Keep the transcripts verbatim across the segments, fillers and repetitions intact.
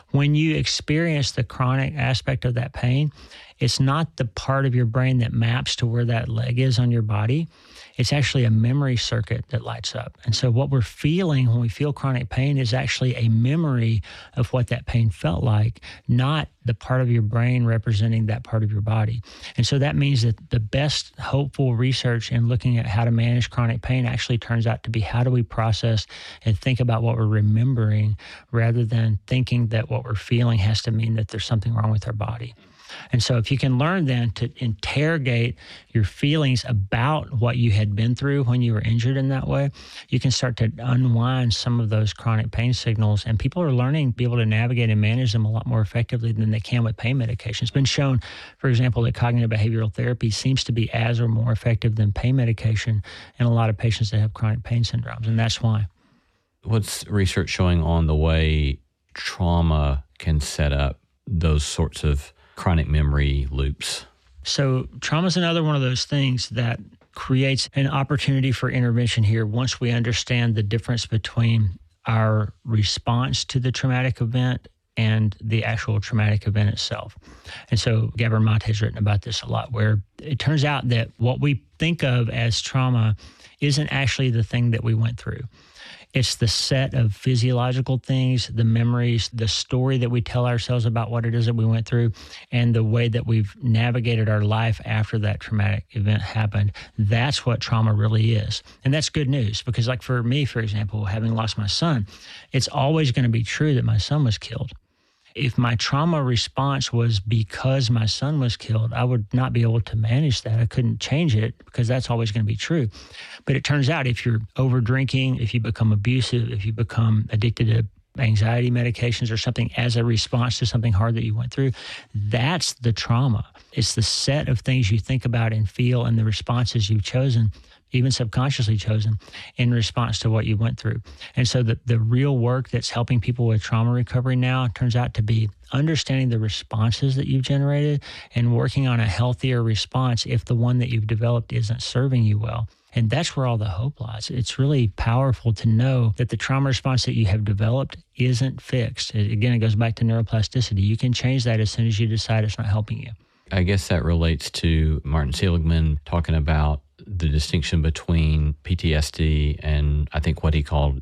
When you experience the chronic aspect of that pain, it's not the part of your brain that maps to where that leg is on your body. It's actually a memory circuit that lights up. And so what we're feeling when we feel chronic pain is actually a memory of what that pain felt like, not the part of your brain representing that part of your body. And so that means that the best hopeful research in looking at how to manage chronic pain actually turns out to be how do we process and think about what we're remembering rather than thinking that what we're feeling has to mean that there's something wrong with our body. And so if you can learn then to interrogate your feelings about what you had been through when you were injured in that way, you can start to unwind some of those chronic pain signals. And people are learning to be able to navigate and manage them a lot more effectively than they can with pain medication. It's been shown, for example, that cognitive behavioral therapy seems to be as or more effective than pain medication in a lot of patients that have chronic pain syndromes. And that's why. What's research showing on the way trauma can set up those sorts of chronic memory loops? So trauma is another one of those things that creates an opportunity for intervention here once we understand the difference between our response to the traumatic event and the actual traumatic event itself. And so Gabor Mate has written about this a lot, where it turns out that what we think of as trauma isn't actually the thing that we went through. It's the set of physiological things, the memories, the story that we tell ourselves about what it is that we went through, and the way that we've navigated our life after that traumatic event happened. That's what trauma really is. And that's good news because, like for me, for example, having lost my son, it's always going to be true that my son was killed. If my trauma response was because my son was killed, I would not be able to manage that. I couldn't change it because that's always going to be true. But it turns out if you're over drinking, if you become abusive, if you become addicted to anxiety medications or something as a response to something hard that you went through, that's the trauma. It's the set of things you think about and feel and the responses you've chosen, even subconsciously chosen, in response to what you went through. And so the, the real work that's helping people with trauma recovery now turns out to be understanding the responses that you've generated and working on a healthier response if the one that you've developed isn't serving you well. And that's where all the hope lies. It's really powerful to know that the trauma response that you have developed isn't fixed. It, again, it goes back to neuroplasticity. You can change that as soon as you decide it's not helping you. I guess that relates to Martin Seligman talking about the distinction between P T S D and I think what he called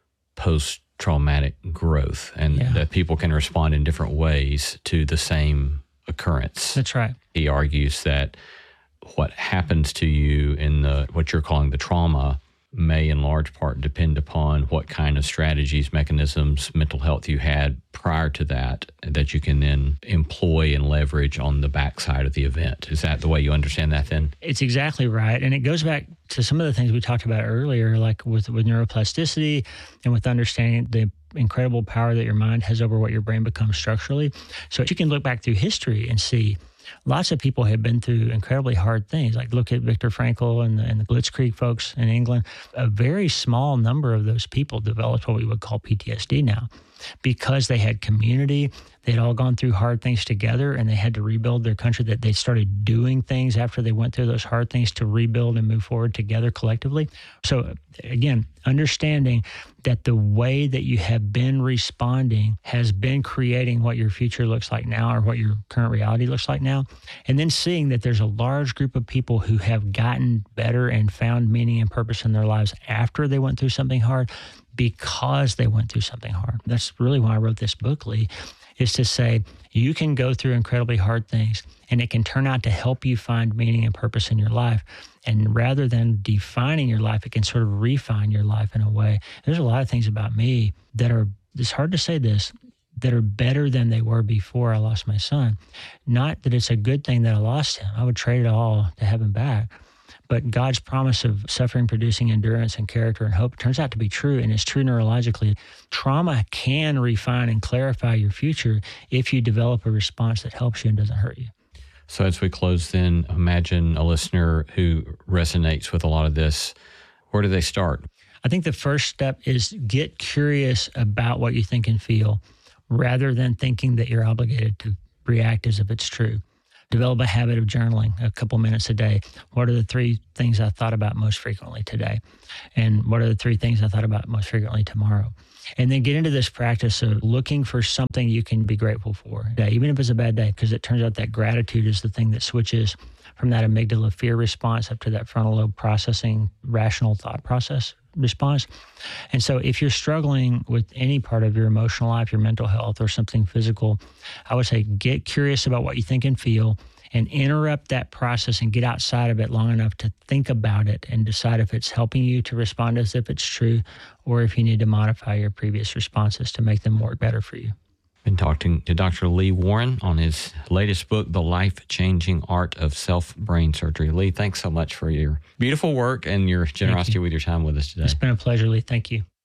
post-traumatic growth, and yeah. that people can respond in different ways to the same occurrence. That's right. He argues that what happens to you in the what you're calling the trauma may in large part depend upon what kind of strategies, mechanisms, mental health you had prior to that, that you can then employ and leverage on the backside of the event. Is that the way you understand that then? It's exactly right. And it goes back to some of the things we talked about earlier, like with, with neuroplasticity and with understanding the incredible power that your mind has over what your brain becomes structurally. So you can look back through history and see lots of people have been through incredibly hard things. Like look at Viktor Frankl and the, and the Blitzkrieg folks in England. A very small number of those people developed what we would call P T S D now because they had community. They'd all gone through hard things together and they had to rebuild their country, that they started doing things after they went through those hard things to rebuild and move forward together collectively. So again, understanding that the way that you have been responding has been creating what your future looks like now or what your current reality looks like now. And then seeing that there's a large group of people who have gotten better and found meaning and purpose in their lives after they went through something hard because they went through something hard. That's really why I wrote this book, Lee, is to say you can go through incredibly hard things and it can turn out to help you find meaning and purpose in your life. And rather than defining your life, it can sort of refine your life in a way. There's a lot of things about me that are, it's hard to say this, that are better than they were before I lost my son. Not that it's a good thing that I lost him. I would trade it all to have him back. But God's promise of suffering producing endurance and character and hope turns out to be true, and it's true neurologically. Trauma can refine and clarify your future if you develop a response that helps you and doesn't hurt you. So as we close then, imagine a listener who resonates with a lot of this. Where do they start? I think the first step is get curious about what you think and feel rather than thinking that you're obligated to react as if it's true. Develop a habit of journaling a couple minutes a day. What are the three things I thought about most frequently today? And what are the three things I thought about most frequently tomorrow? And then get into this practice of looking for something you can be grateful for, yeah, even if it's a bad day, because it turns out that gratitude is the thing that switches from that amygdala fear response up to that frontal lobe processing, rational thought process response. And so if you're struggling with any part of your emotional life, your mental health, or something physical, I would say get curious about what you think and feel, and interrupt that process and get outside of it long enough to think about it and decide if it's helping you to respond as if it's true, or if you need to modify your previous responses to make them work better for you. Been talking to Doctor Lee Warren on his latest book, The Life-Changing Art of Self-Brain Surgery. Lee, thanks so much for your beautiful work and your generosity with your time with us today. It's been a pleasure, Lee. Thank you.